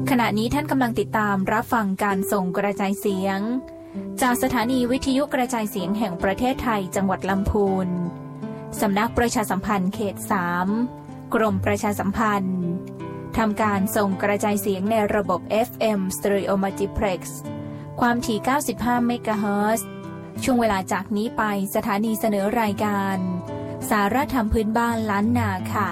ขณะนี้ท่านกำลังติดตามรับฟังการส่งกระจายเสียงจากสถานีวิทยุกระจายเสียงแห่งประเทศไทยจังหวัดลำพูนสำนักประชาสัมพันธ์เขต 3 กรมประชาสัมพันธ์ทำการส่งกระจายเสียงในระบบ FM Stereo Multiplex ความถี่ 95 เมกะเฮิรตซ์ช่วงเวลาจากนี้ไปสถานีเสนอรายการสาระธรรมพื้นบ้านล้านนาค่ะ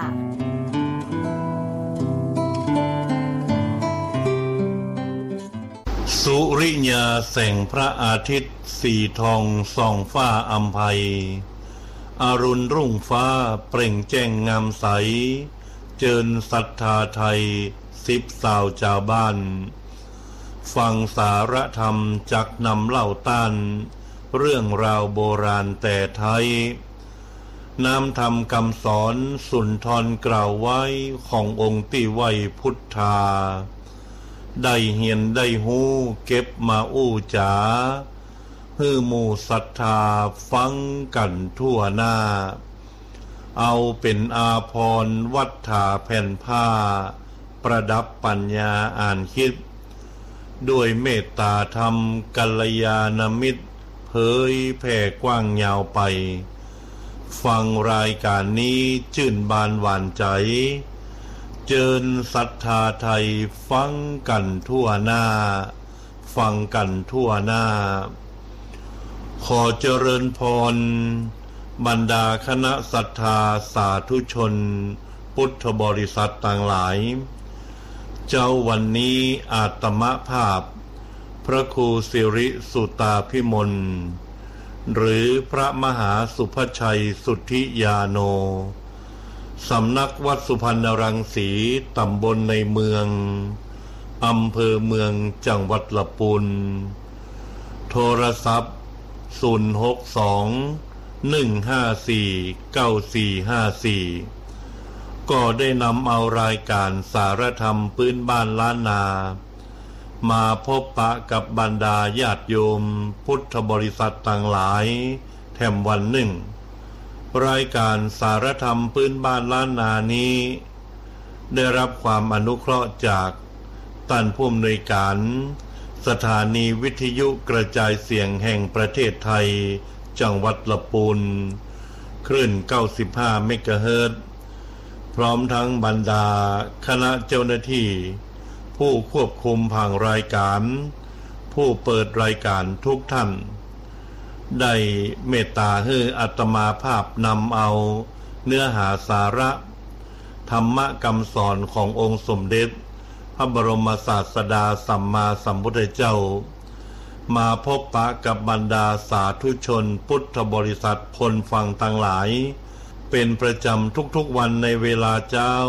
สุริยาแสงพระอาทิตย์สีทองส่องฟ้าอำไพอรุณรุ่งฟ้าเปล่งแจ้งงามใสเจิญศรัทธาไทย10 สาวชาวบ้านฟังสาระธรรมจักนำเล่าต้านเรื่องราวโบราณแต่ไทยน้ำธรรมคำสอนสุนทรกล่าวไว้ขององค์ที่ไว้พุทธาได้เหียนได้หูเก็บมาอู้จ๋าฮือหมู่ศรัทธาฟังกันทั่วหน้าเอาเป็นอาภรณ์วัฏฐาแผ่นผ้าประดับปัญญาอ่านคิดด้วยเมตตาธรรมกัลยาณมิตรเผยแผ่กว้างยาวไปฟังรายการนี้ชื่นบานหวานใจเจิญศรัทธาไทยฟังกันทั่วหน้าฟังกันทั่วหน้าขอเจริญพรบรรดาคณะศรัทธาสาธุชนพุทธบริษัทต่างหลายเจ้าวันนี้อาตมภาพพระครูสิริสุตาภิมลหรือพระมหาสุภชัยสุทธิยาโนสำนักวัดสุพรรณรังสีตำบลในเมืองอำเภอเมืองจังหวัดลำพูนโทรศัพท์062-154-9454ก็ได้นำเอารายการสารธรรมพื้นบ้านล้านนามาพบปะกับบรรดาญาติโยมพุทธบริษัทต่างหลายแถมวันหนึ่งรายการสารธรรมพื้นบ้านล้านนานี้ได้รับความอนุเคราะห์จากท่านผู้อำนวยการสถานีวิทยุกระจายเสียงแห่งประเทศไทยจังหวัดลำพูนคลื่น95 เมกะเฮิรตซ์พร้อมทั้งบรรดาคณะเจ้าหน้าที่ผู้ควบคุมผังรายการผู้เปิดรายการทุกท่านได้เมตตาให้อาตมาภาพนำเอาเนื้อหาสาระธรรมคำสอนขององค์สมเด็จพระบรมศาสดาสัมมาสัมพุทธเจ้ามาพบปะกับบรรดาสาธุชนพุทธบริษัทพลฟังทั้งหลายเป็นประจำทุกๆวันในเวลาเช้า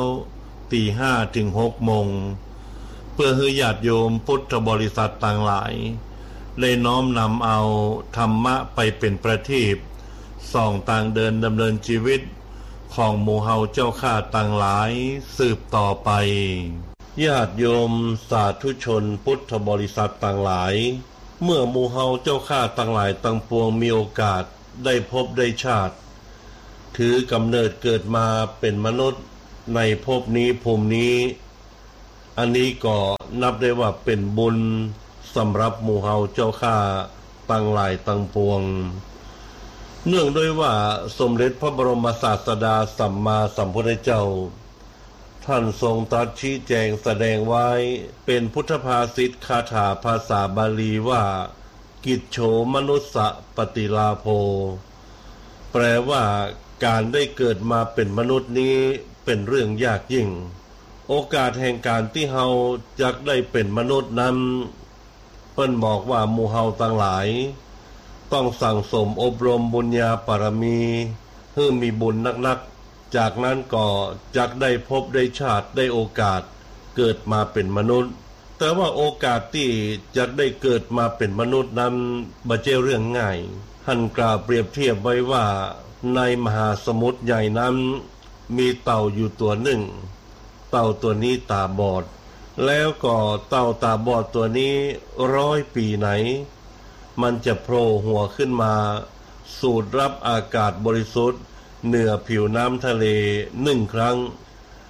5:00 ถึง 6:00 น.เพื่อให้ญาติโยมพุทธบริษัทต่างหลายได้น้อมนำเอาธรรมะไปเป็นประทีปส่องทางเดินดำเนินชีวิตของหมู่เฮาเจ้าข้าต่างหลายสืบต่อไปญาติโยมสาธุชนพุทธบริษัทต่างหลายเมื่อหมู่เฮาเจ้าข้าต่างหลายต่างปวงมีโอกาสได้พบได้ชาติถือกำเนิดเกิดมาเป็นมนุษย์ในภพนี้ภูมินี้อันนี้ก็นับได้ว่าเป็นบุญสำหรับหมู่เฮาเจ้าข้าต่างหลายต่างปวงเนื่องด้วยว่าสมเด็จพระบรมศาสดาสัมมาสัมพุทธเจ้าท่านทรงตรัสชี้แจงแสดงไว้เป็นพุทธภาษิตคาถาภาษาบาลีว่ากิจโฉมนุสสะปฏิลาโภแปลว่าการได้เกิดมาเป็นมนุษย์นี้เป็นเรื่องยากยิ่งโอกาสแห่งการที่เฮาจักได้เป็นมนุษย์นั้นเพิ่นบอกว่าหมู่เฮาทั้งหลายต้องสั่งสมอบรมบุญญาบารมีให้มีบุญนักๆจากนั้นก็จักได้พบได้ชาติได้โอกาสเกิดมาเป็นมนุษย์แต่ว่าโอกาสที่จักได้เกิดมาเป็นมนุษย์นั้นบ่ใช่เรื่องง่ายท่านกล่าวเปรียบเทียบไว้ว่าในมหาสมุทรใหญ่นั้นมีเต่าอยู่ตัวหนึ่งเต่าตัวนี้ตาบอดแล้วก็เต่าตาบอดตัวนี้100 ปีไหนมันจะโผล่หัวขึ้นมาสูดรับอากาศบริสุทธิ์เหนือผิวน้ำทะเล1 ครั้ง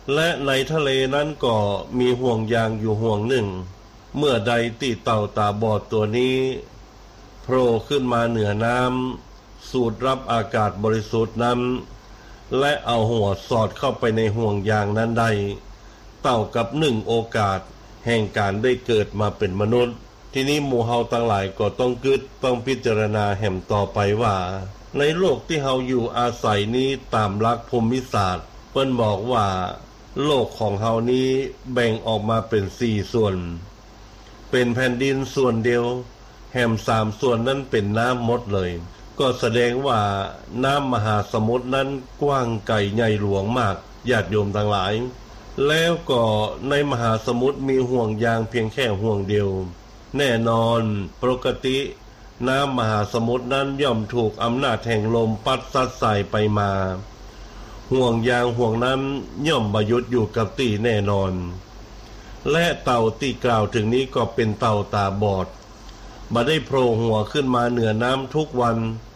และในทะเลนั้นก็มีห่วงยางอยู่ห่วงหนึ่งเมื่อใดที่เต่าตาบอดตัวนี้โผล่ขึ้นมาเหนือน้ำสูดรับอากาศบริสุทธิ์นั้นและเอาหัวสอดเข้าไปในห่วงยางนั้นได้เต่ากับหนึ่งโอกาสแห่งการได้เกิดมาเป็นมนุษย์ทีนี้หมู่เฮาทั้งหลายก็ต้องต้องพิจารณาแห่มต่อไปว่าในโลกที่เฮาอยู่อาศัยนี้ตามหลักภูมิศาสตร์เปิ้นบอกว่าโลกของเฮานี้แบ่งออกมาเป็น4ส่วนเป็นแผ่นดินส่วนเดียวแห่ม3ส่วนนั้นเป็นน้ำหมดเลยก็แสดงว่าน้ำมหาสมุทรนั้นกว้างไกลใหญ่หลวงมากญาติโยมทั้งหลายแล้วก็ในมหาสมุทรมีห่วงยางเพียงแค่ห่วงเดียวแน่นอนปกติน้ำมหาสมุทรนั้นย่อมถูกอำนาจแห่งลมพัดซัดสายไปมาห่วงยางห่วงนั้นย่อมประยุทธ์อยู่กับที่แน่นอนและเต่าที่กล่าวถึงนี้ก็เป็นเต่าตาบอดบ่ได้โผล่หัวขึ้นมาเหนือน้ำทุกวัน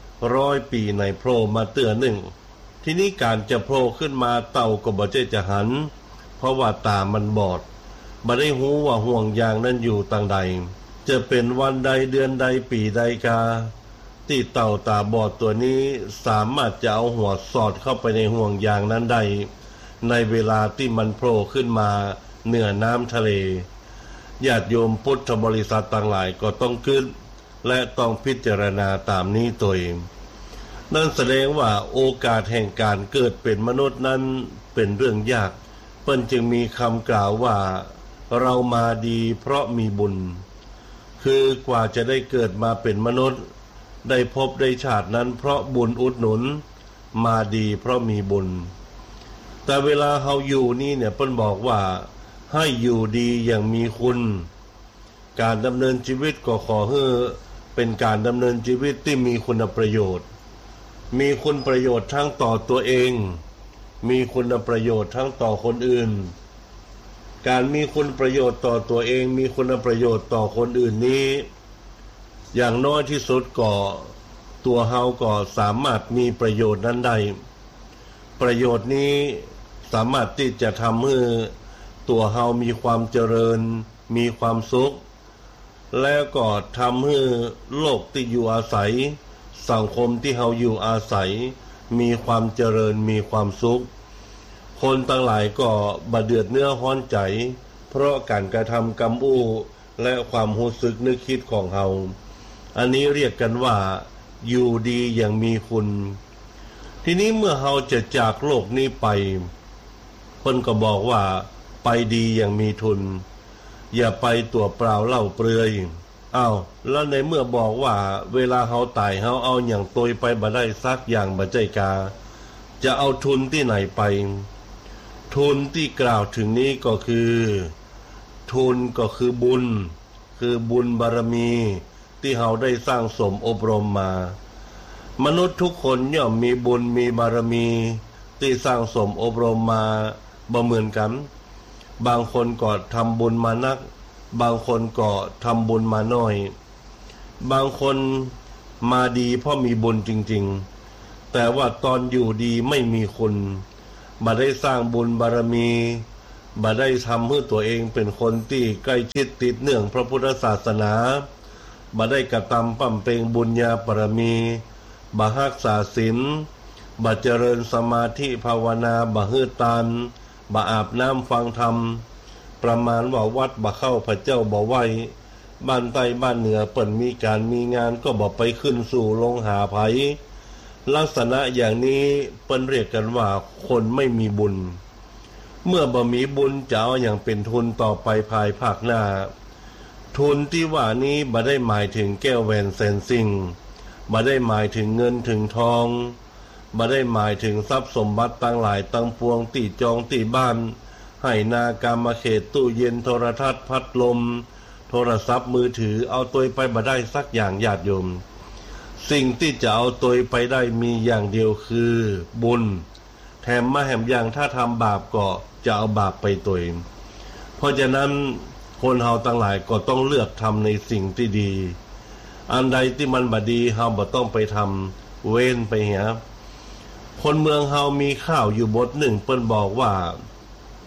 100 ปีในโผล่มาเตือนหนึ่งทีนี้การจะโผล่ขึ้นมาเต่าก็บ่ได้จะหันเพราะว่าตามันบอดบ่ได้รู้ว่าห่วงยางนั้นอยู่ตางใดจะเป็นวันใดเดือนใดปีใดกาที่เต่าตาบอดตัวนี้สามารถจะเอาหัวสอดเข้าไปในห่วงยางนั้นได้ในเวลาที่มันโผล่ขึ้นมาเหนือน้ำทะเลญาติโยมพุทธบริษัทต่างหลายก็ต้องคิดและต้องพิจารณาตามนี้ตัวเองนั่นแสดงว่าโอกาสแห่งการเกิดเป็นมนุษย์นั้นเป็นเรื่องยากเพิ่นจึงมีคำกล่าวว่าเรามาดีเพราะมีบุญคือกว่าจะได้เกิดมาเป็นมนุษย์ได้พบได้ชาตินั้นเพราะบุญอุดหนุนมาดีเพราะมีบุญแต่เวลาเฮาอยู่นี่เนี่ยเพิ่นบอกว่าให้อยู่ดีอย่างมีคุณการดำเนินชีวิตก็ขอให้เป็นการดำเนินชีวิตที่มีคุณประโยชน์มีคุณประโยชน์ทั้งต่อตัวเองมีคุณประโยชน์ทั้งต่อคนอื่นการมีคุณประโยชน์ต่อตัวเองมีคุณประโยชน์ต่อคนอื่นนี้อย่างน้อยที่สุดก็ตัวเฮาก็สามารถมีประโยชน์นั้นได้ประโยชน์นี้สามารถที่จะทำให้ตัวเฮามีความเจริญมีความสุขแล้วก็ทำให้โลกที่อยู่อาศัยสังคมที่เฮาอยู่อาศัยมีความเจริญมีความสุขคนทั้งหลายก็บ่เดือดเนื้อร้อนใจเพราะการกระทำกรรมอู้และความรู้สึกนึกคิดของเฮาอันนี้เรียกกันว่าอยู่ดีอย่างมีคุณทีนี้เมื่อเฮาจะจากโลกนี้ไปคนก็บอกว่าไปดีอย่างมีทุนอย่าไปตัวเปล่าเล่าเปลือยแล้วในเมื่อบอกว่าเวลาเฮาตายเฮาเอาอย่างตยไปบ่ได้สักอย่างบ่ใจกาจะเอาทุนที่ไหนไปทุนที่กล่าวถึงนี้ก็คือทุนก็คือบุญบารมีที่เฮาได้สร้างสมอบรมมามนุษย์ทุกคนย่อมมีบุญมีบารมีที่สร้างสมอบรมมาบ่เหมือนกันบางคนก็ทำบุญมานักบางคนก็ทำบุญมาน้อยบางคนมาดีเพราะมีบุญจริงๆแต่ว่าตอนอยู่ดีไม่มีคุณบ่ได้สร้างบุญบารมีบ่ได้ทำให้ตัวเองเป็นคนที่ใกล้ชิดติดเนื่องพระพุทธศาสนาบ่ได้กระทำปั้มเปงบุญญาบารมีบ่รักษาศีลบ่เจริญสมาธิภาวนาบ่ฮือทานบ่อาบน้ำฟังธรรมประมาณว่าวัดบ่เข้าพระเจ้าบ่ไหวบ้านใต้บ้านเหนือเปิ่นมีการมีงานก็บ่ไปขึ้นสู่ลงหาไผลักษณะอย่างนี้เปิ้นเรียกกันว่าคนไม่มีบุญเมื่อบ่มีบุญจะเอาอย่างเป็นทุนต่อไปภายภาคหน้าทุนที่ว่านี้บ่ได้หมายถึงแก้วแหวนแสนสิ่งบ่ได้หมายถึงเงินถึงทองบ่ได้หมายถึงทรัพย์สมบัติต่างหลายตั้งปวงที่จองที่บ้านให้นากามเขตตู้เย็นโทรทัศน์พัดลมโทรศัพท์มือถือเอาตัวไปบ่ได้สักอย่างญาติโยมสิ่งที่จะเอาตัวไปได้มีอย่างเดียวคือบุญแถมมาแหมอย่างถ้าทำบาปก็จะเอาบาปไปตัวเองเพราะฉะนั้นคนเฮาทั้งหลายก็ต้องเลือกทำในสิ่งที่ดีอันใดที่มันบ่ดีเฮาบ่ต้องไปทำเว้นไปเหียคนเมืองเฮามีข้าวอยู่บทหนึ่งเปิ้นบอกว่า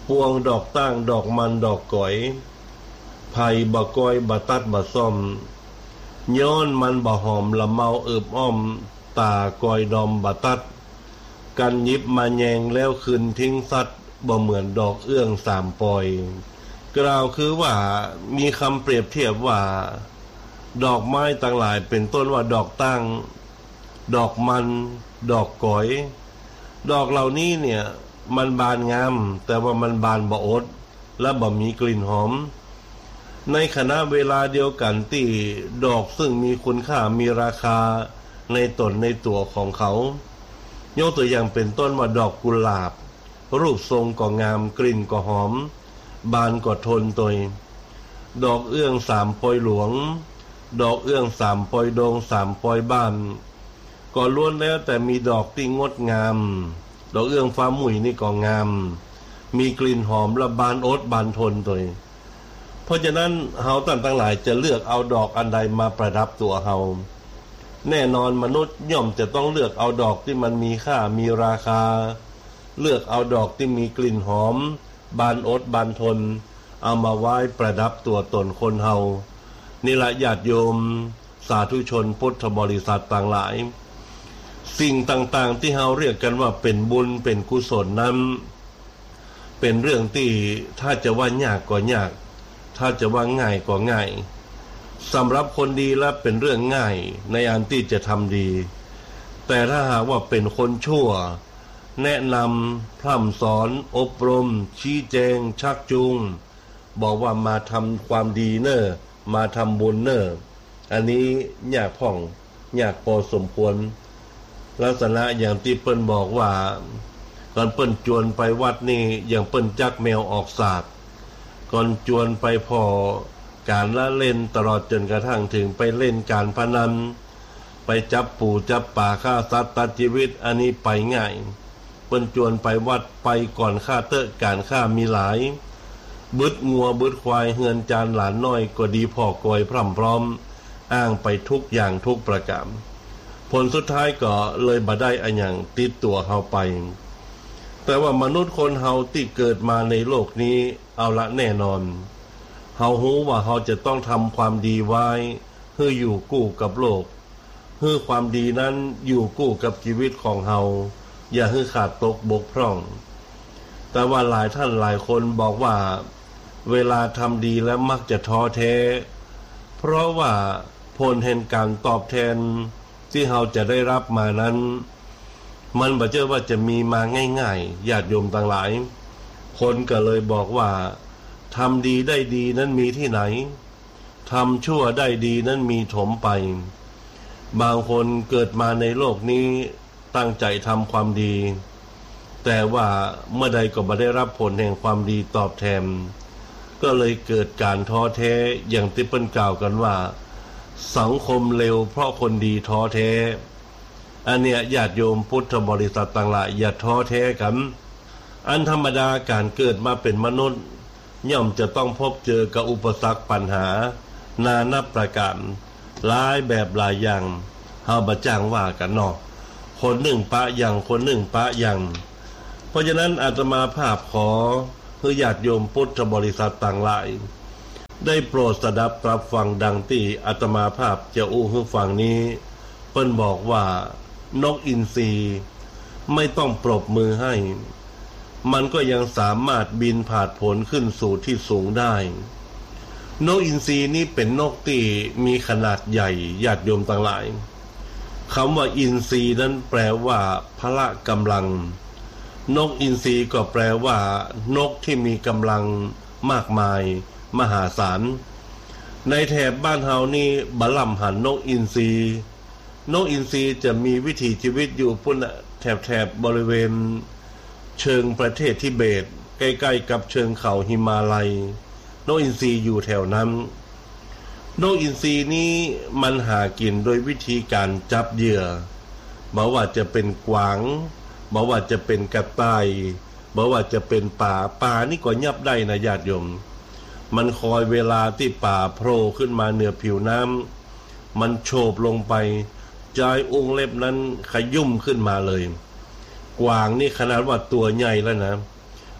ปวงดอกตั้งดอกมันดอกก๋อยไผ่บะก้อยบะตัดบะซ่อมย้อนมันบะหอมละเมาเอิบอ้อมตากอยดอมบะตัดกันยิบมาแยงแล้วคืนทิ้งสัตว์บ่เหมือนดอกเอื้องสามปอยกล่าวคือว่ามีคำเปรียบเทียบว่าดอกไม้ต่างหลายเป็นต้นว่าดอกตั้งดอกมันดอกก๋อยดอกเหล่านี้เนี่ยมันบานงามแต่ว่ามันบานบ่อดและบ่มีกลิ่นหอมในขณะเวลาเดียวกันที่ดอกซึ่งมีคุณค่ามีราคาในตนในตัวของเขายกตัวอย่างเป็นต้นว่าดอกกุหลาบรูปทรงก็งามกลิ่นก็หอมบานก็ทนตยดอกเอื้องสามปอยหลวงดอกเอื้องสามปอยดงสามปอยบ้านก็ล้วนแล้วแต่มีดอกที่งดงามดอกเอื้องฟ้าหมุยนี่ก็งามมีกลิ่นหอมและบานโอ๊ตบานทนตยเพราะฉะนั้นเฮาตั้งหลายจะเลือกเอาดอกอันใดมาประดับตัวเฮาแน่นอนมนุษย์ย่อมจะต้องเลือกเอาดอกที่มันมีค่ามีราคาเลือกเอาดอกที่มีกลิ่นหอมบานโอ๊ตบานทนเอามาไว้ประดับตัวตนคนเฮานี่ละญาติโยมสาธุชนพุทธบริษัทต่างหลายสิ่งต่างๆที่เฮาเรียกกันว่าเป็นบุญเป็นกุศลนั้นเป็นเรื่องที่ถ้าจะว่ายากก็ยากถ้าจะว่าง่ายก็ง่ายสำหรับคนดีแล้วเป็นเรื่องง่ายในอันที่จะทำดีแต่ถ้าหากว่าเป็นคนชั่วแนะนำพร่ำสอนอบรมชี้แจงชักจูงบอกว่ามาทำความดีเนอะมาทำบุญเนอะอันนี้ยากพ่องยากพอสมควรลักษณะอย่างที่เปิ้นบอกว่าก่อนเปิ้นจวนไปวัดนี่อย่างเปิ้นจักแมวออกสากก่อนจวนไปพอการละเล่นตลอดจนกระทั่งถึงไปเล่นการพนันไปจับปู่จับป่าฆ่าสัตว์ตัดชีวิตอันนี้ไปง่ายเปิ้นจวนไปวัดไปก่อนฆ่าเตอะการฆ่ามีหลายบึดงัวบึดควายเฮือนจานหลานน้อยก็ดีพ่อกอยพร่ำพร้อมอ้างไปทุกอย่างทุกประการผลสุดท้ายก็เลยบ่ได้อันอย่างติดตัวเฮาไปแต่ว่ามนุษย์คนเฮาที่เกิดมาในโลกนี้เอาละแน่นอนเฮารู้ว่าเฮาจะต้องทำความดีไว้เพื่ออยู่กู้กับโลกเพื่อความดีนั้นอยู่กู้กับชีวิตของเฮาอย่าให้ขาดตกบกพร่องแต่ว่าหลายท่านหลายคนบอกว่าเวลาทำดีแล้วมักจะท้อแท้เพราะว่าผลแห่งการตอบแทนที่เฮาจะได้รับมานั้นมันบ่เจอว่าจะมีมาง่ายๆญาติโยมต่างหลายคนก็เลยบอกว่าทำดีได้ดีนั้นมีที่ไหนทำชั่วได้ดีนั้นมีถมไปบางคนเกิดมาในโลกนี้ตั้งใจทำความดีแต่ว่าเมื่อใดก็บ่ได้รับผลแห่งความดีตอบแทนก็เลยเกิดการท้อแท้อย่างที่เปิ้นกล่าวกันว่าสังคมเลวเพราะคนดีท้อแท้อันเนี้ยญาติโยมพุทธบริษัทต่างหลายอย่าท้อแท้กันอันธรรมดาการเกิดมาเป็นมนุษย์ย่อมจะต้องพบเจอกับอุปสรรคปัญหานานับประการหลายแบบหลายอย่างเฮาบ่จ้างว่ากันเนาะคนหนึ่งปะอย่างคนหนึ่งปะอย่างเพราะฉะนั้นอาตมาภาพขอให้ญาติโยมพุทธบริษัทต่างหลายได้โปรดสดับรับฟังดังที่อาตมาภาพจะอู้ให้ฟังนี้เพิ่นบอกว่านกอินทรีไม่ต้องปรบมือให้มันก็ยังสามารถบินผาดโผนขึ้นสู่ที่สูงได้นกอินทรีนี้เป็นนกที่มีขนาดใหญ่ญาติโยมต่างหลายคำว่าอินทรีนั้นแปลว่าพละกำลังนกอินทรีก็แปลว่านกที่มีกำลังมากมายมหาศาลในแถบบ้านเฮานี่บล่ำหันนกอินทรีนกอินทรีจะมีวิถีชีวิตอยู่พุ่นแถบบริเวณเชิงประเทศทิเบตใกล้ๆกับเชิงเขาหิมาลัยนกอินทรีอยู่แถวนั้นนกอินทรีนี้มันหากินโดยวิธีการจับเหยื่อบ่ว่าจะเป็นกวางบ่ว่าจะเป็นกระต่ายบ่ว่าจะเป็นป่านี่ก็ยับได้นะญาติโยมมันคอยเวลาที่ป่าโผล่ขึ้นมาเหนือผิวน้ำมันโฉบลงไปจายองค์เล็บนั้นขยุ่มขึ้นมาเลยกวางนี่ขนาดว่าตัวใหญ่แล้วนะ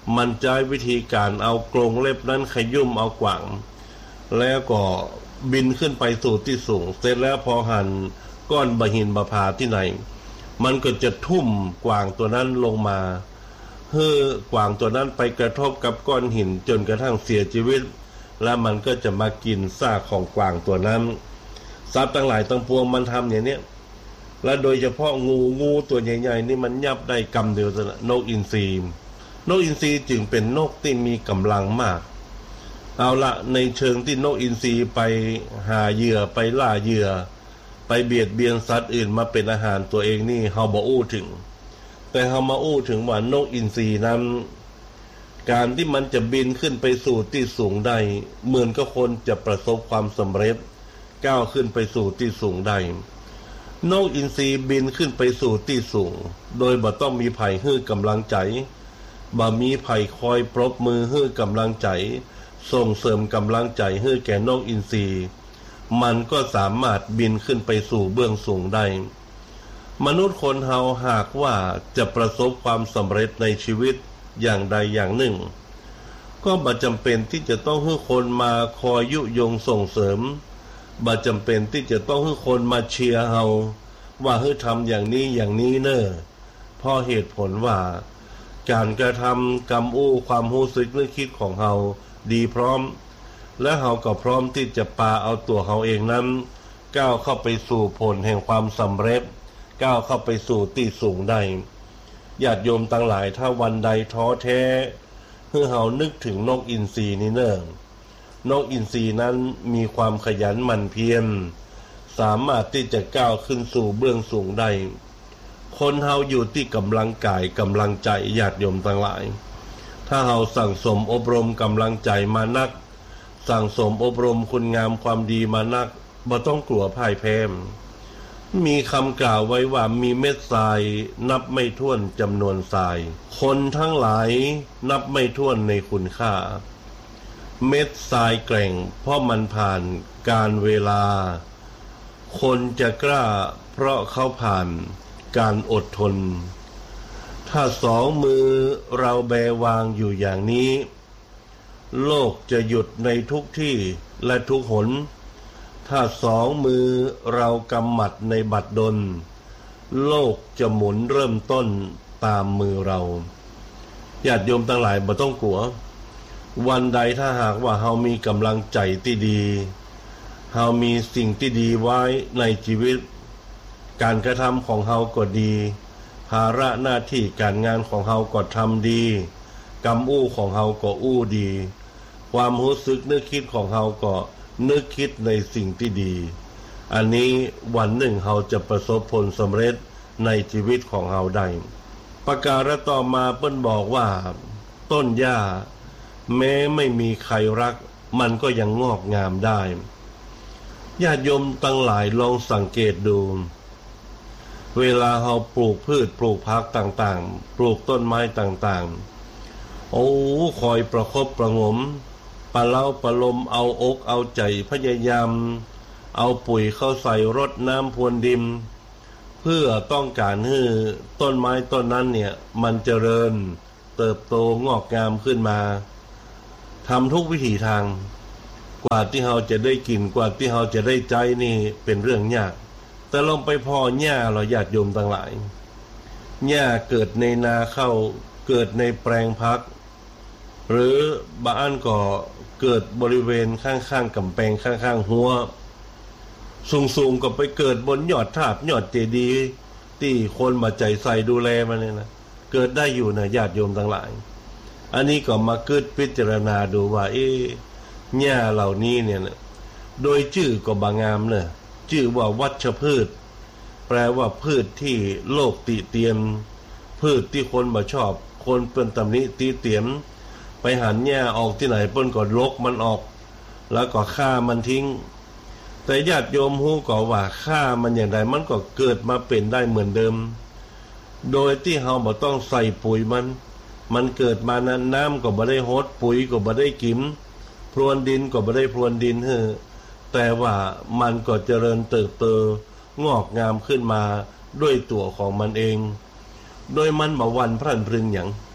มันใช้วิธีการเอากรงเล็บนั้นขยุ่มเอากวางแล้วก็บินขึ้นไปสู่ที่สูงเสร็จแล้วพอหันก้อนบะหินบะพาที่ไหนมันก็จะทุ่มกวางตัวนั้นลงมาเพื่อกวางตัวนั้นไปกระทบกับก้อนหินจนกระทั่งเสียชีวิตแล้วมันก็จะมากินซากของกวางตัวนั้นสัตว์ทั้งหลายทั้งปวงมันทำอย่างนี้และโดยเฉพาะงูตัวใหญ่ๆนี่มันยับได้กำเดียวนกอินทรีจึงเป็นนกที่มีกำลังมากเอาละในเชิงที่นกอินทรีไปหาเหยื่อไปล่าเหยื่อไปเบียดเบียนสัตว์อื่นมาเป็นอาหารตัวเองนี่เฮาบ่อู้ถึงแต่เฮามาอู้ถึงว่านกอินทรีนั้นการที่มันจะบินขึ้นไปสู่ที่สูงได้เหมือนกับคนจะประสบความสำเร็จก้าวขึ้นไปสู่ที่สูงได้นกอินทรีบินขึ้นไปสู่ที่สูงโดยบ่ต้องมีไผ่ฮื้อกำลังใจบ่มีไผ่คอยปรบมือฮื้อกำลังใจส่งเสริมกำลังใจให้แก่นกอินทรีมันก็สามารถบินขึ้นไปสู่เบื้องสูงได้มนุษย์คนเฮาหากว่าจะประสบความสำเร็จในชีวิตอย่างใดอย่างหนึ่งก็บ่จำเป็นที่จะต้องให้คนมาคอยยุยงส่งเสริมบ่จำเป็นที่จะต้องให้คนมาเชียร์เฮาว่าให้ทำอย่างนี้อย่างนี้เนอะเพราะเหตุผลว่าการกระทำกำอู้ความรู้สึกนึกคิดของเฮาดีพร้อมและเฮาก็พร้อมที่จะปาเอาตัวเฮาเองนั้นก้าวเข้าไปสู่ผลแห่งความสำเร็จก้าวเข้าไปสู่ที่สูงได้ญาติโยมทั้งหลายถ้าวันใดท้อแท้ให้เฮานึกถึงนกอินทรีนี่เนิ่งนกอินทรีนั้นมีความขยันหมั่นเพียรสามารถที่จะก้าวขึ้นสู่เบื้องสูงได้คนเฮาอยู่ที่กำลังกายกำลังใจญาติโยมทั้งหลายถ้าเฮาสั่งสมอบรมกำลังใจมานักสั่งสมอบรมคุณงามความดีมานักบ่ต้องกลัวพ่ายแพ้มีคำกล่าวไว้ว่ามีเม็ดทรายนับไม่ถ้วนจำนวนทรายคนทั้งหลายนับไม่ถ้วนในคุณค่าเม็ดทรายแกร่งเพราะมันผ่านการเวลาคนจะกล้าเพราะเขาผ่านการอดทนถ้าสองมือเราแบวางอยู่อย่างนี้โลกจะหยุดในทุกที่และทุกหนถ้าสองมือเรากำหมัดในบัดดลโลกจะหมุนเริ่มต้นตามมือเราญาติโยมทั้งหลายบ่ต้องกลัววันใดถ้าหากว่าเฮามีกำลังใจที่ดีเฮามีสิ่งที่ดีไว้ในชีวิตการกระทำของเฮาก็ดีภาระหน้าที่การงานของเฮาก็ทำดีกำอู้ของเฮาก็อู้ดีความรู้สึกนึกคิดของเฮาก็นึกคิดในสิ่งที่ดีอันนี้วันหนึ่งเฮาจะประสบผลสำเร็จในชีวิตของเฮาได้ประการต่อมาเปิ้นบอกว่าต้นหญ้าแม้ไม่มีใครรักมันก็ยังงอกงามได้ญาติโยมทั้งหลายลองสังเกตดูเวลาเฮาปลูกพืชปลูกผักต่างๆปลูกต้นไม้ต่างๆโอ้คอยประคบประงมปะเล้าปะลมเอาอกเอาใจพยายามเอาปุ๋ยเข้าใส่รดน้ำพรวนดินเพื่อต้องการให้ต้นไม้ต้นนั้นเนี่ยมันเจริญเติบโตงอกงามขึ้นมาทำทุกวิถีทางกว่าที่เราจะได้กินกว่าที่เราจะได้ใจนี่เป็นเรื่องยากแต่ลองไปพอหญ้าเราญาติโยมทั้งหลายหญ้าเกิดในนาข้าวเกิดในแปลงพักหรือบางอันก็เกิดบริเวณข้างๆกำแพงข้างๆหัวสูงๆก็ไปเกิดบนยอดทาบยอดเจดีย์ที่คนมาใจใส่ดูแลมันเนี่ยนะเกิดได้อยู่นะญาติโยมทั้งหลายอันนี้ก็มาเกิดพิจารณาดูว่าหญ้าเหล่านี้เนี่ยนะโดยชื่อก็บางงามเนี่ยชื่อว่าวัชพืชแปลว่าพืชที่โลกติเตียนพืชที่คนบ่ชอบคนเป็นตำหนิติเตียนไปหันหญ้าออกที่ไหนเปิ้นก็ลกมันออกแล้วก็ฆ่ามันทิ้งแต่ญาติโยมฮู้ก็ว่าฆ่ามันอย่างไรมันก็เกิดมาเป็นได้เหมือนเดิมโดยที่เฮาบ่ต้องใส่ปุ๋ยมันเกิดมานั้นน้ำก็บ่ได้ฮดปุ๋ยก็บ่ได้กินพรวนดินก็บ่ได้พรวนดินแต่ว่ามันก็เจริญเติบโตงอกงามขึ้นมาด้วยตัวของมันเองโดยมันบ่หวั่นพรั่นพรึงหยัง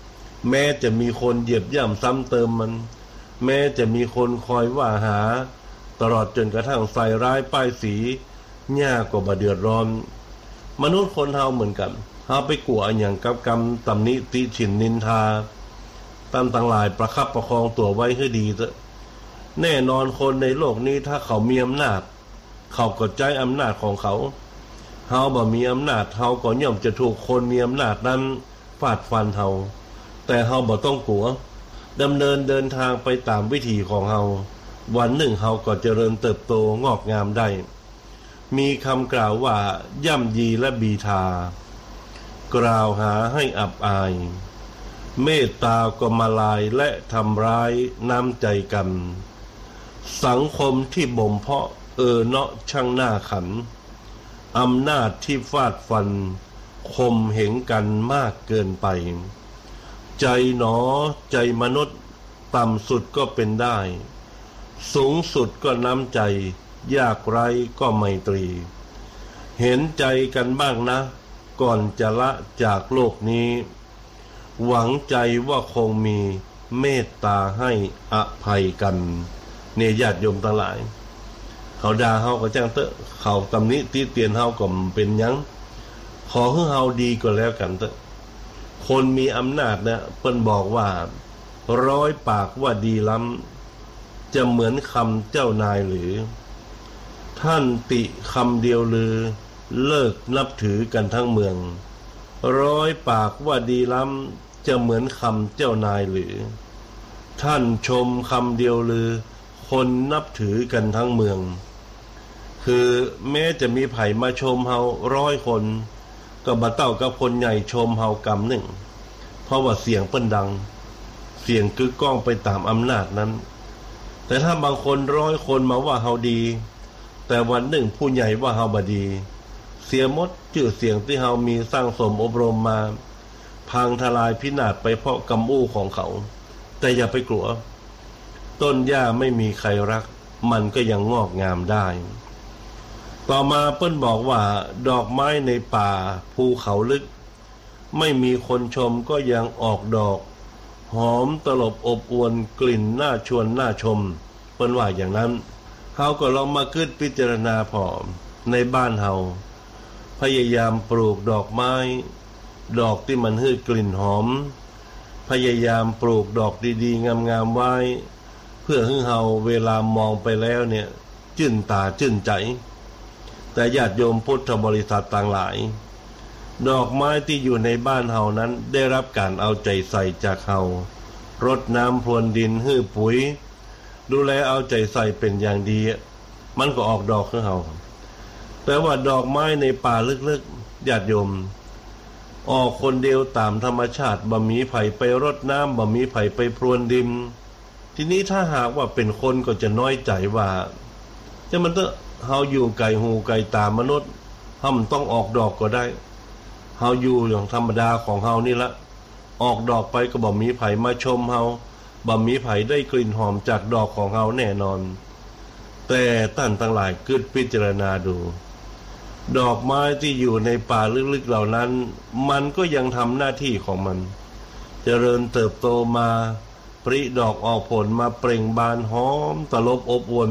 แม้จะมีคนเหยียบย่ำซ้ำเติมมันแม้จะมีคนคอยว่าหาตลอดจนกระทั่งใส่ร้ายป้ายสีหญ้าก็บ่เดือดร้อนมนุษย์คนเฮาเหมือนกันเฮาไปกลัวอย่างกับกรรมตำหนิติฉินนินทาตามต่างหลายประคับประคองตัวไว้ให้ดีเถอะแน่นอนคนในโลกนี้ถ้าเขามีอำนาจเขาก็ใจอำนาจของเขาเฮาบ่มีอำนาจเฮาก็ย่อมจะถูกคนมีอำนาจนั้นฟาดฟันเฮาแต่เฮาบ่ต้องกลัวดำเนินเดินทางไปตามวิถีของเฮาวันหนึ่งเฮาก็เจริญเติบโตงอกงามได้มีคำกล่าวว่าย่ำยีและบีทากล่าวหาให้อับอายเมตตาก็มาลายและทำร้ายน้ำใจกันสังคมที่บ่มเพาะเนาะช่างหน้าขันอำนาจที่ฟาดฟันคมเหงกันมากเกินไปใจหนอใจมนุษย์ต่ำสุดก็เป็นได้สูงสุดก็น้ำใจยากไร้ก็ไมตรีเห็นใจกันบ้างนะก่อนจะละจากโลกนี้หวังใจว่าคงมีเมตตาให้อภัยกันเนี่ยญาติโยมทั้งหลายเขาด่าเฮาก็จ้างเตอะเขาตำหนิติเตียนเฮาก็เป็นหยังขอให้เฮาดีก็แล้วกันเตอะคนมีอำนาจเนี่ยเพิ่นบอกว่า100 ปากว่าดีล้ำจะเหมือนคำเจ้านายหรือท่านติคำเดียวลือเลิกนับถือกันทั้งเมือง100 ปากว่าดีล้ำจะเหมือนคำเจ้านายหรือท่านชมคำเดียวลือคนนับถือกันทั้งเมืองคือแม้จะมีไผ่มาชมเฮา100 คนก็บ่เท่ากับคนใหญ่ชมเฮากำหนึ่งเพราะว่าเสียงเปิ้นดังเสียงกึกก้องไปตามอำนาจนั้นแต่ถ้าบางคน100 คนมาว่าเฮาดีแต่วันหนึ่งผู้ใหญ่ว่าเฮาบ่ดีเสียหมดชื่อเสียงที่เฮามีสร้างสมอบรมมาพังทลายพินาศไปเพราะกำอู้ของเขาแต่อย่าไปกลัวต้นหญ้าไม่มีใครรักมันก็ยังงอกงามได้ต่อมาเปิ้นบอกว่าดอกไม้ในป่าภูเขาลึกไม่มีคนชมก็ยังออกดอกหอมตลบอบอวนกลิ่นน่าชวนน่าชมเปิ้นว่าอย่างนั้นเฮาก็ลองมาคิดพิจารณาพอในบ้านเฮาพยายามปลูกดอกไม้ดอกที่มันให้กลิ่นหอมพยายามปลูกดอกดีๆงามๆไว้เพื่อให้เฮาเวลามองไปแล้วเนี่ยชื่นตาชื่นใจแต่ญาติโยมพุทธบริษัทต่างหลายดอกไม้ที่อยู่ในบ้านเฮานั้นได้รับการเอาใจใส่จากเฮารดน้ำพรวนดินให้ปุ๋ยดูแลเอาใจใส่เป็นอย่างดีมันก็ออกดอกให้เฮาแต่ว่าดอกไม้ในป่าลึกๆญาติโยมออกคนเดียวตามธรรมชาติบ่มีไผไปรดน้ำบ่มีไผไปพรวนดินทีนี้ถ้าหากว่าเป็นคนก็จะน้อยใจว่าจะมันต้องเฮาอยู่ไกลหูไกลตามนุษย์เฮามันต้องออกดอกก็ได้เฮาอยู่อย่างธรรมดาของเฮานี่ละออกดอกไปก็บ่มีไผมาชมเฮาบ่มีไผได้กลิ่นหอมจากดอกของเฮาแน่นอนแต่ท่านทั้งหลายคิดพิจารณาดูดอกไม้ที่อยู่ในป่าลึกๆเหล่านั้นมันก็ยังทำหน้าที่ของมันเจริญเติบโตมาปริดอกออกผลมาเปล่งบานหอมตลบอบอวล